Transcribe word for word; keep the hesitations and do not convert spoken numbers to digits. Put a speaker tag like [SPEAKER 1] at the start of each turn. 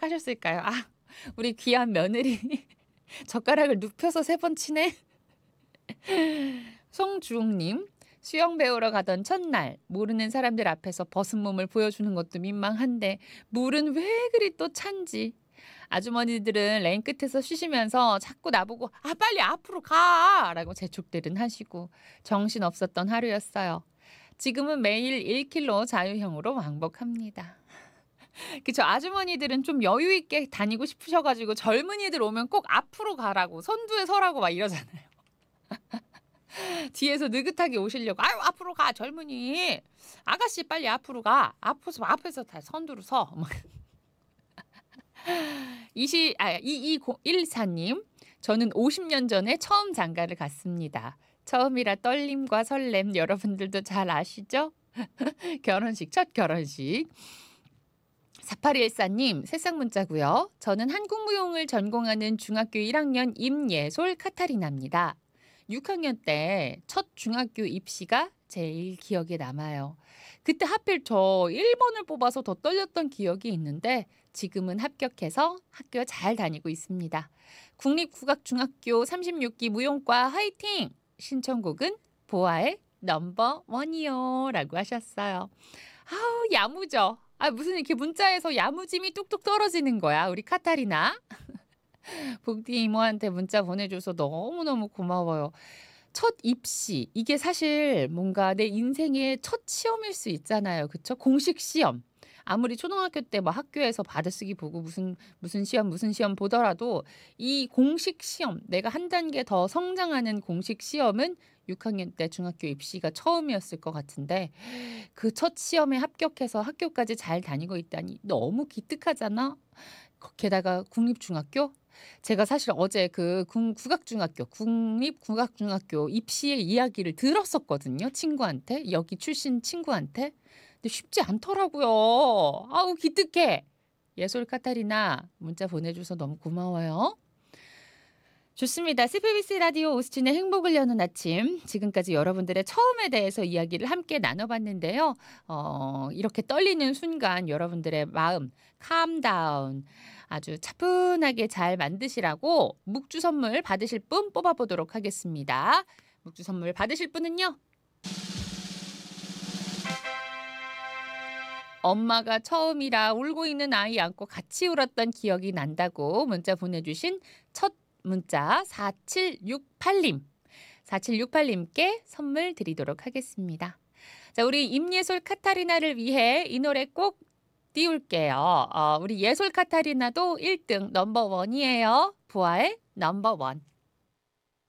[SPEAKER 1] 생각하셨을까요? '아 우리 귀한 며느리 젓가락을 눕혀서 세 번 치네.' 송주웅 님. 수영 배우러 가던 첫날 모르는 사람들 앞에서 벗은 몸을 보여주는 것도 민망한데 물은 왜 그리 또 찬지. 아주머니들은 레인 끝에서 쉬시면서 자꾸 나보고 "아 빨리 앞으로 가." 라고 재촉들은 하시고 정신없었던 하루였어요. 지금은 매일 일 킬로 자유형으로 왕복합니다. 그쵸. 아주머니들은 좀 여유 있게 다니고 싶으셔 가지고 젊은이들 오면 꼭 앞으로 가라고 선두에 서라고 막 이러잖아요. 뒤에서 느긋하게 오시려고 "아유 앞으로 가 젊은이. 아가씨 빨리 앞으로 가. 앞에서 앞에서 다 선두로 서." 막 이시 아 이이공일사 님. 저는 오십 년 전에 처음 장가를 갔습니다. 처음이라 떨림과 설렘 여러분들도 잘 아시죠? 결혼식 첫 결혼식. 사팔일사 님 새싹 문자고요. 저는 한국무용을 전공하는 중학교 일 학년 임예솔 카타리나입니다. 육 학년 때 첫 중학교 입시가 제일 기억에 남아요. 그때 하필 저 일 번을 뽑아서 더 떨렸던 기억이 있는데 지금은 합격해서 학교 잘 다니고 있습니다. 국립국악중학교 삼십육 기 무용과 화이팅! 신청곡은 보아의 넘버 원이요 라고 하셨어요. 아우 야무져. 아 무슨 이렇게 문자에서 야무짐이 뚝뚝 떨어지는 거야 우리 카타리나. 복디 이모한테 문자 보내줘서 너무너무 고마워요. 첫 입시 이게 사실 뭔가 내 인생의 첫 시험일 수 있잖아요. 그쵸? 공식 시험. 아무리 초등학교 때 뭐 학교에서 받아쓰기 보고 무슨 무슨 시험 무슨 시험 보더라도 이 공식 시험 내가 한 단계 더 성장하는 공식 시험은 육 학년 때 중학교 입시가 처음이었을 것 같은데 그 첫 시험에 합격해서 학교까지 잘 다니고 있다니 너무 기특하잖아. 거 게다가 국립중학교? 제가 사실 어제 그 군 국악중학교 국립국악중학교 입시의 이야기를 들었었거든요 친구한테. 여기 출신 친구한테. 근데 쉽지 않더라고요. 아우 기특해. 예솔 카타리나 문자 보내줘서 너무 고마워요. 좋습니다. 씨비에스 라디오 오수진의 행복을 여는 아침. 지금까지 여러분들의 처음에 대해서 이야기를 함께 나눠봤는데요. 어, 이렇게 떨리는 순간 여러분들의 마음 calm down 아주 차분하게 잘 만드시라고 묵주 선물 받으실 분 뽑아보도록 하겠습니다. 묵주 선물 받으실 분은요. 엄마가 처음이라 울고 있는 아이 안고 같이 울었던 기억이 난다고 문자 보내주신 첫 문자 사칠육팔 님. 사칠육팔 님께 선물 드리도록 하겠습니다. 자, 우리 임예솔 카타리나를 위해 이 노래 꼭 띄울게요. 어, 우리 예솔 카타리나도 일 등 넘버 원이에요. 부하의 넘버 원.